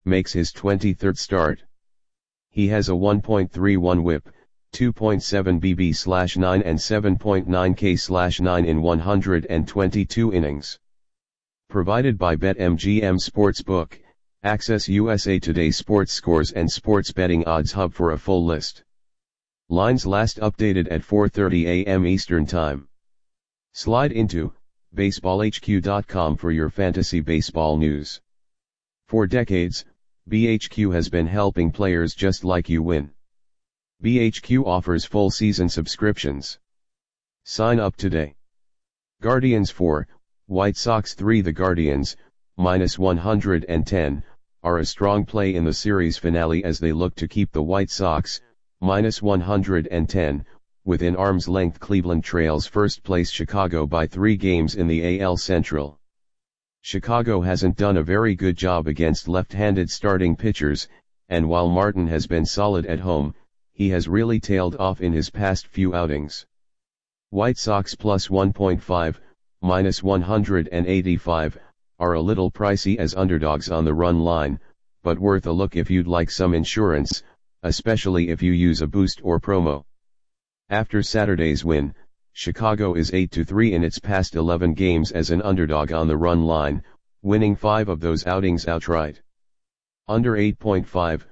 makes his 23rd start. He has a 1.31 whip, 2.7 BB/9 and 7.9 K/9 in 122 innings. Provided by BetMGM Sportsbook, access USA Today sports scores and sports betting odds hub for a full list. Lines last updated at 4:30 a.m. Eastern Time. Slide into baseballhq.com for your fantasy baseball news. For decades, BHQ has been helping players just like you win. BHQ offers full season subscriptions. Sign up today. Guardians 4, White Sox 3. The Guardians, -110, are a strong play in the series finale as they look to keep the White Sox, -110, within arm's length. Cleveland trails first place Chicago by 3 games in the AL Central. Chicago hasn't done a very good job against left-handed starting pitchers, and while Martin has been solid at home, he has really tailed off in his past few outings. White Sox plus 1.5, -185, are a little pricey as underdogs on the run line, but worth a look if you'd like some insurance, especially if you use a boost or promo. After Saturday's win, Chicago is 8-3 in its past 11 games as an underdog on the run line, winning 5 of those outings outright. Under 8.5,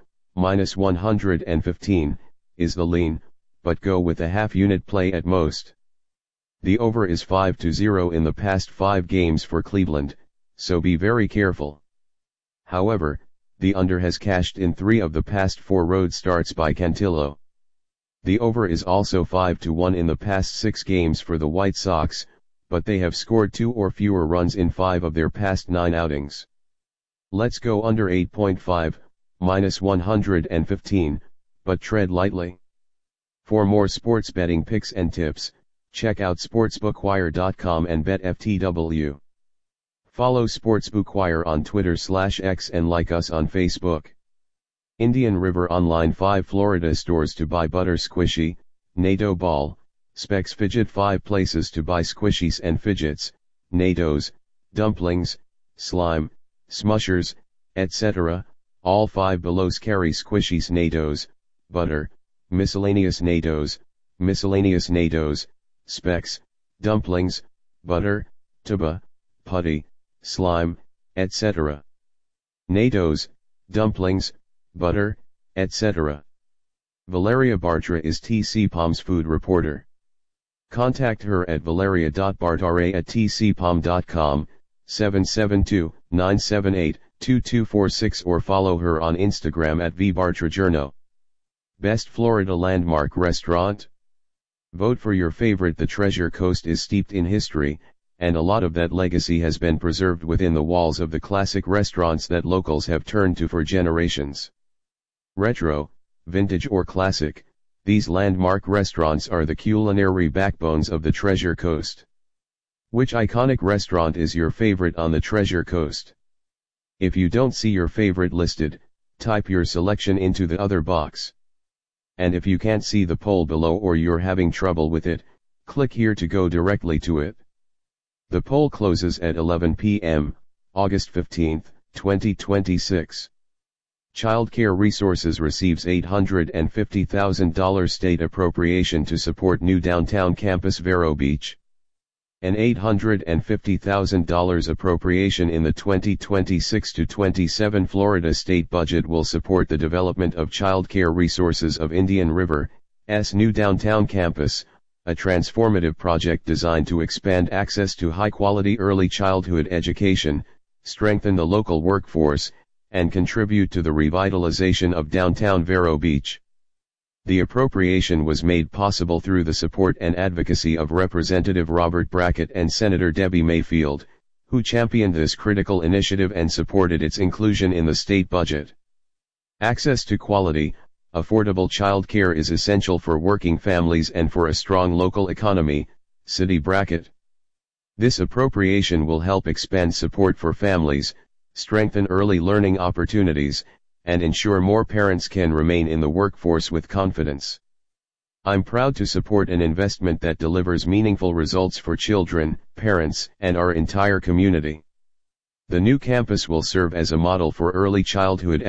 -115, is the lean, but go with a half-unit play at most. The over is 5-0 in the past 5 games for Cleveland, so be very careful. However, the under has cashed in 3 of the past 4 road starts by Cantillo. The over is also 5-1 in the past 6 games for the White Sox, but they have scored 2 or fewer runs in 5 of their past 9 outings. Let's go under 8.5, -115, but tread lightly. For more sports betting picks and tips, check out sportsbookwire.com and BetFTW. Follow Sportsbookwire on Twitter/X and like us on Facebook. Indian River Online 5 Florida stores to buy butter squishy, NATO ball, Specs fidget. 5 places to buy squishies and fidgets, NATOs, dumplings, slime, smushers, etc. All 5 belows carry squishies, NATOs, butter, miscellaneous NATOs, Specs, dumplings, butter, tuba, putty, slime, etc. NATOs, dumplings, butter, etc. Valeria Bartra is TCPOM's food reporter. Contact her at valeria.bartra@tcpom.com, 772-978-2246 or follow her on Instagram at vbartrajourno. Best Florida Landmark Restaurant? Vote for your favorite. The Treasure Coast is steeped in history, and a lot of that legacy has been preserved within the walls of the classic restaurants that locals have turned to for generations. Retro, vintage or classic, these landmark restaurants are the culinary backbones of the Treasure Coast. Which iconic restaurant is your favorite on the Treasure Coast? If you don't see your favorite listed, type your selection into the other box. And if you can't see the poll below or you're having trouble with it, click here to go directly to it. The poll closes at 11 p.m., August 15, 2026. Child Care Resources receives $850,000 state appropriation to support new downtown campus Vero Beach. An $850,000 appropriation in the 2026-27 Florida state budget will support the development of Child Care Resources of Indian River's new downtown campus, a transformative project designed to expand access to high-quality early childhood education, strengthen the local workforce, and contribute to the revitalization of downtown Vero Beach. The appropriation was made possible through the support and advocacy of Representative Robert Brackett and Senator Debbie Mayfield, who championed this critical initiative and supported its inclusion in the state budget. Access to quality, affordable child care is essential for working families and for a strong local economy, City Brackett. This appropriation will help expand support for families, strengthen early learning opportunities, and ensure more parents can remain in the workforce with confidence. I'm proud to support an investment that delivers meaningful results for children, parents, and our entire community. The new campus will serve as a model for early childhood